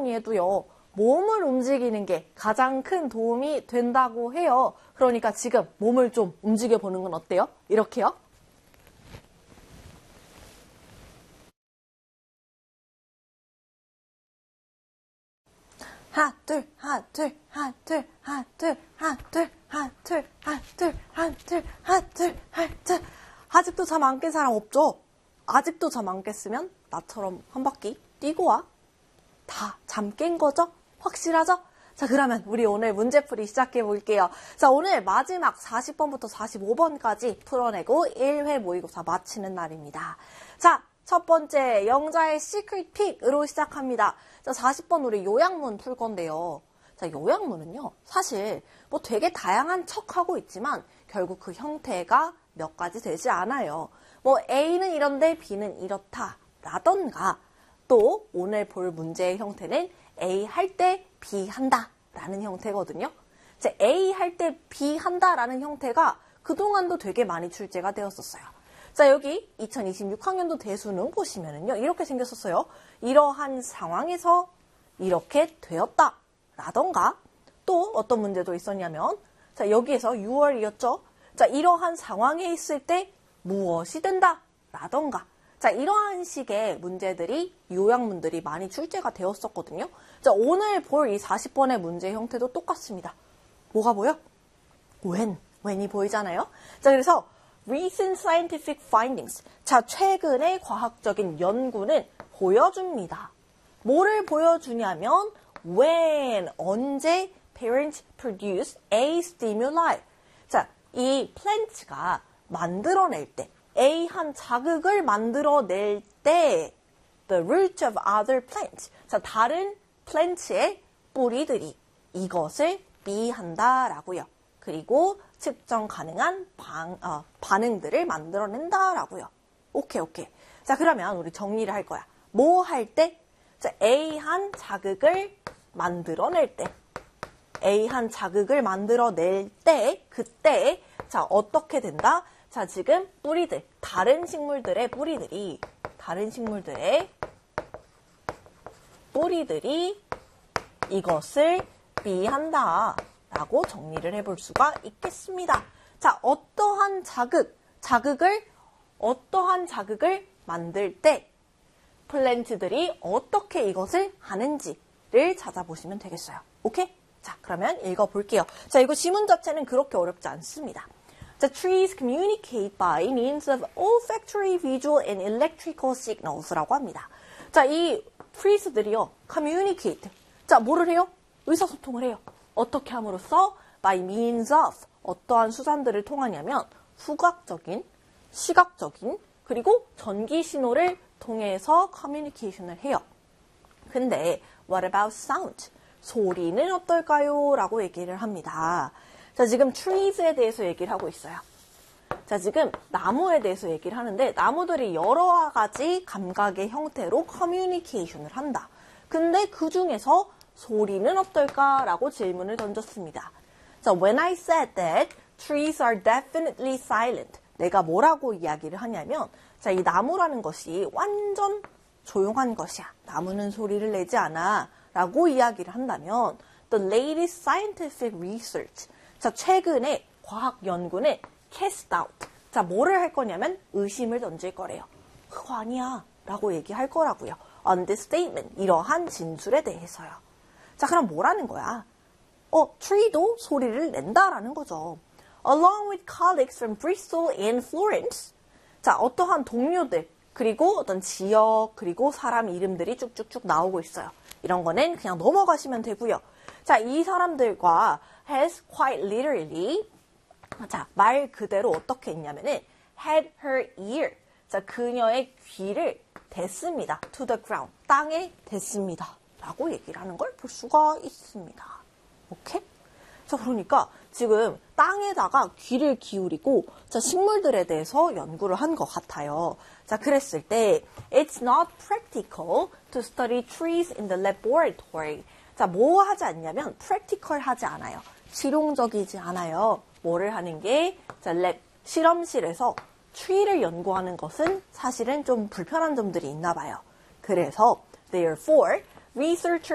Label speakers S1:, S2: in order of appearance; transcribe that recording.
S1: 뭐니에도요. 몸을 움직이는 게 가장 큰 도움이 된다고 해요. 그러니까 지금 몸을 좀 움직여 보는 건 어때요? 이렇게요. 하나, 둘, 하나, 둘, 하나, 둘, 하나, 둘, 하나, 둘, 하나, 둘, 하나, 둘, 하나, 둘, 하나, 둘, 하나, 둘. 아직도 잠 안 깬 사람 없죠? 아직도 잠 안 깼으면 나처럼 한 바퀴 뛰고 와. 다 잠 깬 거죠? 확실하죠? 자, 그러면 우리 오늘 문제풀이 시작해 볼게요. 자, 오늘 마지막 40번부터 45번까지 풀어내고 1회 모의고사 마치는 날입니다. 자, 첫 번째 영자의 시크릿 픽으로 시작합니다. 자, 40번 우리 요약문 풀 건데요. 자, 요약문은요. 사실 뭐 되게 다양한 척하고 있지만 결국 그 형태가 몇 가지 되지 않아요. 뭐 A는 이런데 B는 이렇다 라던가 또 오늘 볼 문제의 형태는 A 할 때 B 한다 라는 형태거든요. 이제 A 할 때 B 한다 라는 형태가 그동안도 되게 많이 출제가 되었었어요. 자, 여기 2026학년도 대수능 보시면은요. 이렇게 생겼었어요. 이러한 상황에서 이렇게 되었다 라던가 또 어떤 문제도 있었냐면 자, 여기에서 6월이었죠. 자, 이러한 상황에 있을 때 무엇이 된다 라던가 자, 이러한 식의 문제들이 요약문들이 많이 출제가 되었었거든요. 자, 오늘 볼 이 40번의 문제 형태도 똑같습니다. 뭐가 보여? when이 보이잖아요. 자, 그래서 recent scientific findings. 자, 최근의 과학적인 연구는 보여줍니다. 뭐를 보여주냐면 when, 언제 parents produce a stimuli. 자, 이 plant가 만들어낼 때 A 한 자극을 만들어낼 때 the root of other plants. 자, 다른 플랜트의 뿌리들이 이것을 B한다라고요. 그리고 측정 가능한 반응들을 만들어낸다라고요. 오케이. 자, 그러면 우리 정리를 할 거야. 뭐 할 때? 자, A 한 자극을 만들어낼 때. A 한 자극을 만들어낼 때, 그때, 자, 어떻게 된다? 자, 지금 뿌리들, 다른 식물들의 뿌리들이 이것을 B한다 라고 정리를 해볼 수가 있겠습니다. 자, 어떠한 자극을 만들 때 플랜트들이 어떻게 이것을 하는지를 찾아보시면 되겠어요. 오케이? 자, 그러면 읽어볼게요. 자, 이거 지문 자체는 그렇게 어렵지 않습니다. The trees communicate by means of olfactory, visual, and electrical signals라고 합니다. 자, 이 trees들이요, communicate. 자, 뭐를 해요? 의사소통을 해요. 어떻게 함으로써? By means of. 어떠한 수단들을 통하냐면 후각적인, 시각적인, 그리고 전기 신호를 통해서 커뮤니케이션을 해요. 근데 what about sound? 소리는 어떨까요? 라고 얘기를 합니다. 자, 지금 trees에 대해서 얘기를 하고 있어요. 자, 지금 나무에 대해서 얘기를 하는데 나무들이 여러 가지 감각의 형태로 커뮤니케이션을 한다. 근데 그 중에서 소리는 어떨까라고 질문을 던졌습니다. 자, when I said that trees are definitely silent. 내가 뭐라고 이야기를 하냐면 자, 이 나무라는 것이 완전 조용한 것이야. 나무는 소리를 내지 않아. 라고 이야기를 한다면 the latest scientific research. 자, 최근에 과학 연구는 cast doubt. 자, 뭐를 할 거냐면 의심을 던질 거래요. 그거 아니야 라고 얘기할 거라고요. on this statement. 이러한 진술에 대해서요. 자, 그럼 뭐라는 거야? tree도 소리를 낸다라는 거죠. Along with colleagues from Bristol and Florence. 자, 어떠한 동료들, 그리고 어떤 지역, 그리고 사람 이름들이 쭉쭉쭉 나오고 있어요. 이런 거는 그냥 넘어가시면 되고요. 자, 이 사람들과 has quite literally, 자, 말 그대로 어떻게 했냐면은 had her ear. 자, 그녀의 귀를 댔습니다. to the ground. 땅에 댔습니다. 라고 얘기를 하는 걸 볼 수가 있습니다. 오케이? 자, 그러니까 지금 땅에다가 귀를 기울이고 자, 식물들에 대해서 연구를 한 것 같아요. 자, 그랬을 때 It's not practical to study trees in the laboratory. 자, 뭐 하지 않냐면 practical 하지 않아요. 실용적이지 않아요. 뭐를 하는 게 자, 실험실에서 tree를 연구하는 것은 사실은 좀 불편한 점들이 있나 봐요. 그래서 therefore researchers